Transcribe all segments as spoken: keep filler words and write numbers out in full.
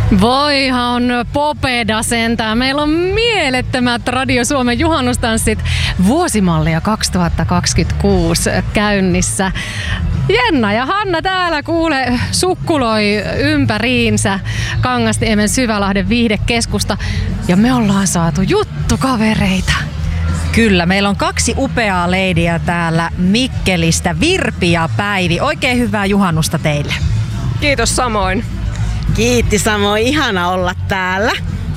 Voihan popeda sentään. Meillä on mielettömät Radio Suomen juhannustanssit vuosimallia kaksituhattakaksikymmentäkuusi käynnissä. Jenna ja Hanna täällä kuule sukkuloi ympäriinsä Kangasniemen Syvälahden viihdekeskusta ja me ollaan saatu juttukavereita. Kyllä, meillä on kaksi upeaa leidiä täällä Mikkelistä, Virpi ja Päivi. Oikein hyvää juhannusta teille. Kiitos samoin. Kiitti samoin, ihana olla täällä.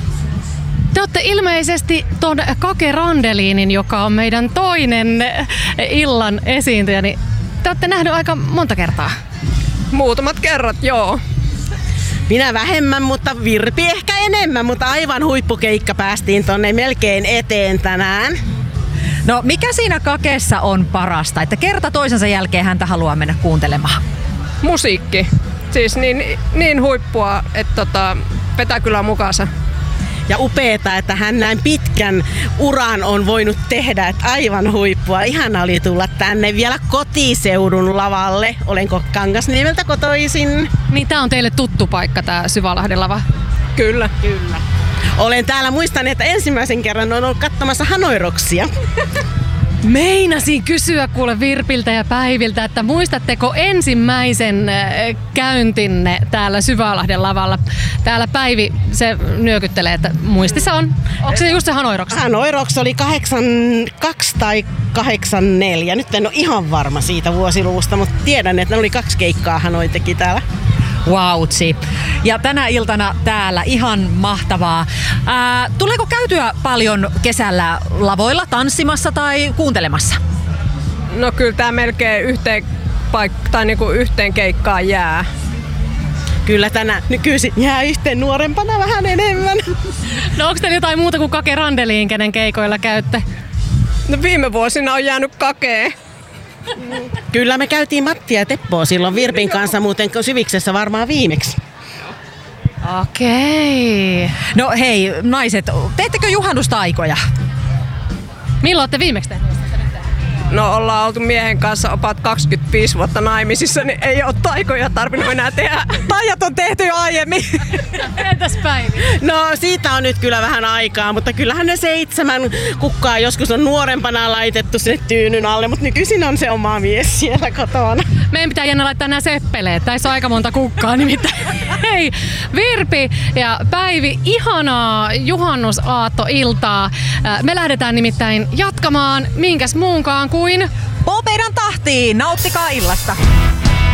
Te olette ilmeisesti ton Kake Randeliinin, joka on meidän toinen illan esiintyjä, niin te olette nähnyt aika monta kertaa. Muutamat kerrat, joo. Minä vähemmän, mutta Virpi ehkä enemmän, mutta aivan huippukeikka päästiin tonne melkein eteen tänään. No mikä siinä Kakeessa on parasta, että kerta toisensa jälkeen häntä haluaa mennä kuuntelemaan? Musiikki. Siis niin, niin huippua, että tota, vetää kyllä mukaansa. Ja upeeta, että hän näin pitkän uran on voinut tehdä, että aivan huippua. Ihana oli tulla tänne vielä kotiseudun lavalle. Olenko Kangasniemeltä kotoisin? Niin tää on teille tuttu paikka, tää Syvälahden lava. Kyllä. Kyllä. Olen täällä, muistan, että ensimmäisen kerran on ollut katsomassa Hanoiroksia. Meinasin kysyä kuule Virpiltä ja Päiviltä, että muistatteko ensimmäisen käyntinne täällä Syvälahden lavalla? Täällä Päivi, se nyökyttelee, että muistissa on. Onko se just se Hanoiroks? Hanoiroks oli kahdeksankymmentäkaksi tai kahdeksankymmentäneljä. Nyt en ole ihan varma siitä vuosiluvusta, mutta tiedän, että ne oli kaksi keikkaa Hanoi teki täällä. Vautsi. Ja tänä iltana täällä ihan mahtavaa. Ää, tuleeko käytyä paljon kesällä lavoilla tanssimassa tai kuuntelemassa? No kyllä tää melkein yhteen, paik- tai niinku yhteen keikkaan jää. Kyllä tänä nykyisin jää yhteen nuorempana vähän enemmän. No onko teillä jotain muuta kuin Kake Randeliin, kenen keikoilla käytte? No viime vuosina on jäänyt Kakee. Kyllä me käytiin Mattia ja Teppoa silloin Virpin kanssa muuten Syviksessä varmaan viimeksi. Okei. No hei naiset, teettekö juhannustaikoja? Milloin olette viimeksi tehneet? No ollaan oltu miehen kanssa opat kaksikymmentäviisi vuotta naimisissa, niin ei ole taikoja tarvinnut enää tehdä. Taijat on tehty jo aiemmin. Entäs Päivi? No siitä on nyt kyllä vähän aikaa, mutta kyllähän ne seitsemän kukkaa joskus on nuorempana laitettu sinne tyynyn alle, mutta nykyisin on se oma mies siellä kotona. Meidän pitää Jenna laittaa nämä seppeleet. Tässä on aika monta kukkaa nimittäin. Hei, Virpi ja Päivi, ihanaa juhannusaattoiltaa. Me lähdetään nimittäin jatkamaan minkäs muunkaan kuin Popedan tahtiin, nauttikaa illasta!